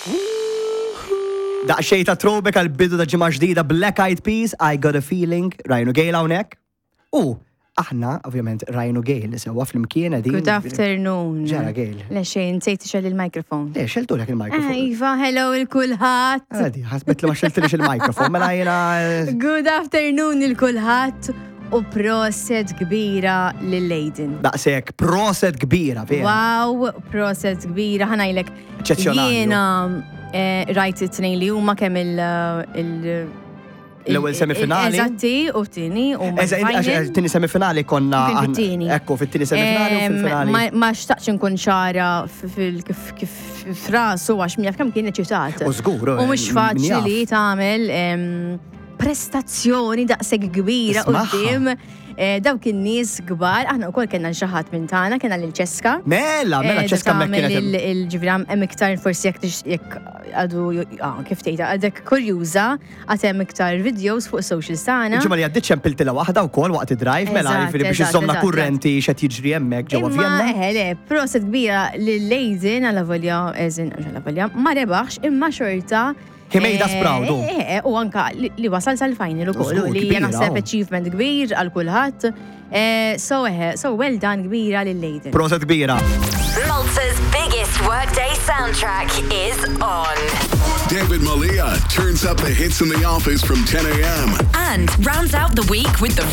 Daqxej ta' throwback għal bidu ta' ġimgħa ġdida Black Eyed Peas, I Got a Feeling, Ryan O'Gale hawnhekk. Aħna, ovvjament, Ryan O'Gale sewa fl-imkien din. Good afternoon. Ġara Gale. Le xejn, nsejt xel il-mikrofon. Le, xeltulek il-mikrofon. Iva, hello il-kulħadd. Għadi, ħasbet li ma xeltilix il-mikrofon, mela jena. Good afternoon il-kulħadd u proset kbira lil-Leiden. Daqsek, proset kbira, vera. Wow, proset kbira, ħanajlek. Eċċezzjonali. Jiena rajt it-tnejn li huma kemm l-ewwel semifinali. Eżatti, u t-tieni u t-tieni semifinali konna. Ekku, fit-tieni semifinali u fil-finali. Ma xtaqx nkun ċara kif frasu għax minn kemm kien eċitat. U żgur. U mhux faċli tagħmel prestazzjoni daqshekk kbira quddiem dawk in-nies kbar. Aħna wkoll kellna xi ħadd minn tagħna, kellna lil Ċeska. Mela Ċeska mekk il-ġivram hemm iktar forsi jekk għadu kif tgħidha għadek kurjuża għad hemm iktar videos fuq socials tagħna. Ġimgħa li għaddiet ċempiltilha waħda wkoll waqt id-drive mela biex iżommna kurrenti x'qed jiġri hemmhekk ġewwa Vienna. Le, proset kbira lil-Leiden għal-avolja ma rebaħx imma xorta. He made us proud. U anka li wasal sal-final ukoll li naħseb achievement kbir għal kulħadd. So well done kbira lil-Leiden. Proset kbira. Malta's biggest workday soundtrack is on. David Malia turns up the hits in the office from 10 a.m. and rounds out the week with the